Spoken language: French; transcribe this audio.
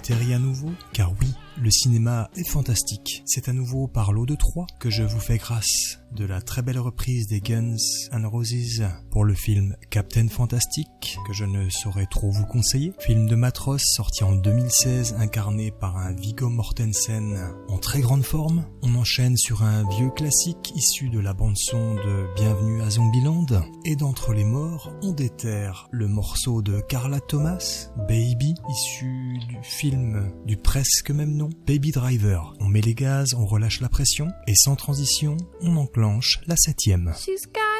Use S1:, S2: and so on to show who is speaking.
S1: atterri à nouveau, car oui, le cinéma est fantastique. C'est à nouveau par l'eau de Troie que je vous fais grâce de la très belle reprise des Guns N' Roses pour le film Captain Fantastic, que je ne saurais trop vous conseiller. Film de Matt Ross sorti en 2016, incarné par un Viggo Mortensen en très grande forme. On enchaîne sur un vieux classique issu de la bande-son de Bienvenue à Zombieland. Et d'entre les morts, on déterre le morceau de Carla Thomas, Baby, issu du film du presque même nom, Baby Driver. On met les gaz, on relâche la pression, et sans transition, on enclenche la 7e.